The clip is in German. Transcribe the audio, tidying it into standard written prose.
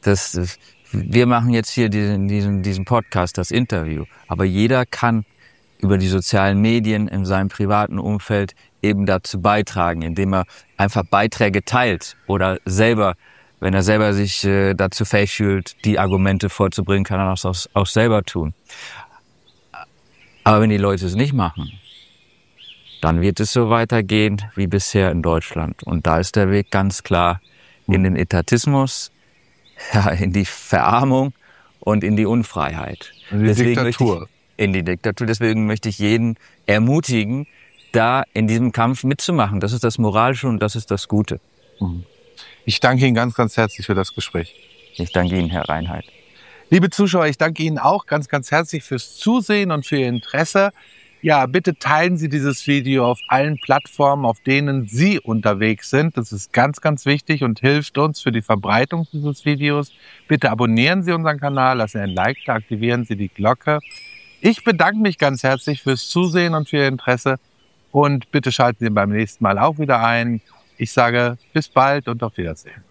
wir machen jetzt hier diesen Podcast, das Interview, aber jeder kann über die sozialen Medien in seinem privaten Umfeld eben dazu beitragen, indem er einfach Beiträge teilt oder selber, wenn er selber sich dazu fähig fühlt, die Argumente vorzubringen, kann er das auch selber tun. Aber wenn die Leute es nicht machen, dann wird es so weitergehen wie bisher in Deutschland. Und da ist der Weg ganz klar in den Etatismus, ja, in die Verarmung und in die Unfreiheit. In die Diktatur. In die Diktatur. Deswegen möchte ich jeden ermutigen, da in diesem Kampf mitzumachen. Das ist das Moralische und das ist das Gute. Ich danke Ihnen ganz, ganz herzlich für das Gespräch. Ich danke Ihnen, Herr Reinheit. Liebe Zuschauer, ich danke Ihnen auch ganz, ganz herzlich fürs Zusehen und für Ihr Interesse. Ja, bitte teilen Sie dieses Video auf allen Plattformen, auf denen Sie unterwegs sind. Das ist ganz, ganz wichtig und hilft uns für die Verbreitung dieses Videos. Bitte abonnieren Sie unseren Kanal, lassen Sie ein Like da, aktivieren Sie die Glocke. Ich bedanke mich ganz herzlich fürs Zusehen und für Ihr Interesse und bitte schalten Sie beim nächsten Mal auch wieder ein. Ich sage bis bald und auf Wiedersehen.